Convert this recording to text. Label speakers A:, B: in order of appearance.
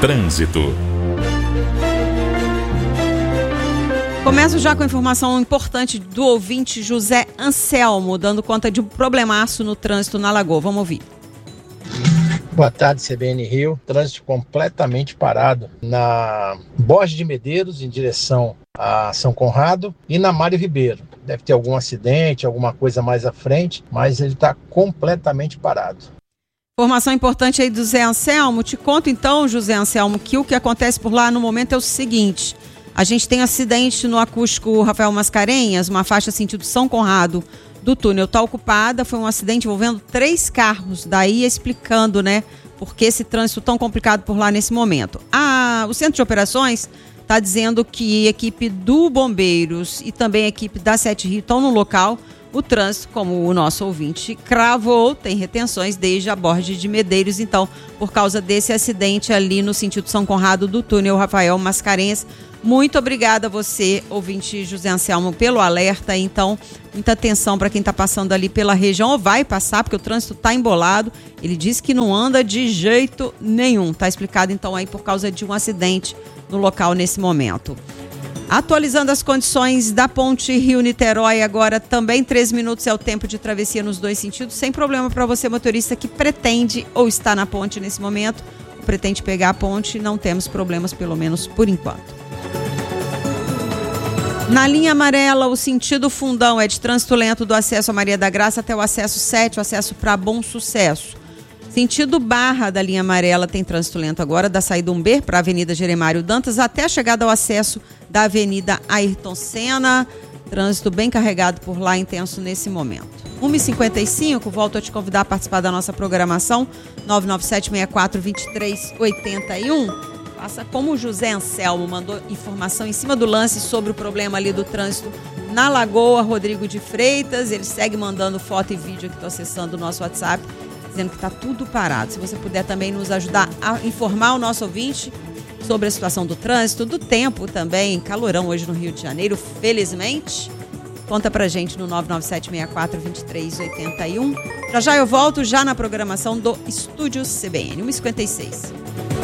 A: Trânsito.
B: Começo já com a informação importante do ouvinte José Anselmo, dando conta de um problemaço no trânsito na Lagoa. Vamos ouvir.
C: Boa tarde, CBN Rio. Trânsito completamente parado na Borges de Medeiros, em direção a São Conrado, e na Mário Ribeiro. Deve ter algum acidente, alguma coisa mais à frente, mas ele está completamente parado.
B: Informação importante aí do José Anselmo. Te conto então, José Anselmo, que o que acontece por lá no momento é o seguinte: a gente tem acidente no acústico Rafael Mascarenhas, uma faixa sentido São Conrado do túnel está ocupada. Foi um acidente envolvendo 3 carros, daí explicando, né, por que esse trânsito tão complicado por lá nesse momento. O Centro de Operações está dizendo que a equipe do Bombeiros e também a equipe da Sete Rio estão no local. O trânsito, como o nosso ouvinte cravou, tem retenções desde a Borges de Medeiros, então, por causa desse acidente ali no sentido São Conrado do túnel Rafael Mascarenhas. Muito obrigada a você, ouvinte José Anselmo, pelo alerta. Então, muita atenção para quem está passando ali pela região, ou vai passar, porque o trânsito está embolado. Ele disse que não anda de jeito nenhum. Está explicado, então, aí por causa de um acidente no local nesse momento. Atualizando as condições da ponte Rio-Niterói, agora também 3 minutos é o tempo de travessia nos 2 sentidos, sem problema para você, motorista, que pretende ou está na ponte nesse momento, pretende pegar a ponte, não temos problemas, pelo menos por enquanto. Na linha amarela, o sentido Fundão é de trânsito lento do acesso a Maria da Graça até o acesso 7, o acesso para Bom Sucesso. Sentido Barra da linha amarela tem trânsito lento agora, da saída Umber para a Avenida Jeremário Dantas até a chegada ao acesso da Avenida Ayrton Senna. Trânsito bem carregado por lá, intenso nesse momento. 1h55, volto a te convidar a participar da nossa programação, 997-64-2381. Faça como o José Anselmo, mandou informação em cima do lance sobre o problema ali do trânsito na Lagoa Rodrigo de Freitas. Ele segue mandando foto e vídeo aqui, estou acessando o nosso WhatsApp, dizendo que está tudo parado. Se você puder também nos ajudar a informar o nosso ouvinte sobre a situação do trânsito, do tempo também, calorão hoje no Rio de Janeiro, felizmente. Conta pra gente no 997-64-2381. Já eu volto já na programação do Estúdio CBN, 1h56.